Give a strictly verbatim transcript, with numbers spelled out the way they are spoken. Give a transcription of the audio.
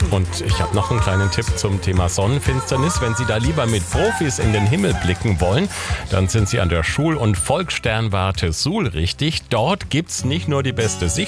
Und ich habe noch einen kleinen Tipp zum Thema Sonnenfinsternis. Wenn Sie da lieber mit Profis in den Himmel blicken wollen, dann sind Sie an der Schul- und Volkssternwarte Suhl richtig. Dort gibt's nicht nur die beste Sicht,